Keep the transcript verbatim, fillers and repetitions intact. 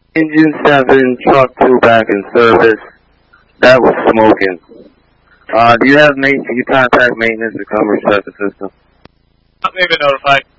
Engine seven, truck two back in service. That was smoking. Uh, do you have maintenance? Can you contact maintenance to come reset the system? Not maybe notified.